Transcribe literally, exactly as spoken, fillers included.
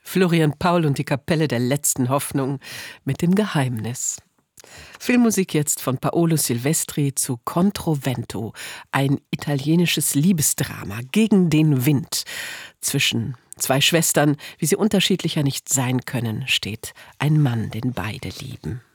Florian Paul und die Kapelle der letzten Hoffnung mit dem Geheimnis. Filmmusik jetzt von Paolo Silvestri zu Controvento, ein italienisches Liebesdrama gegen den Wind. Zwischen zwei Schwestern, wie sie unterschiedlicher nicht sein können, steht ein Mann, den beide lieben.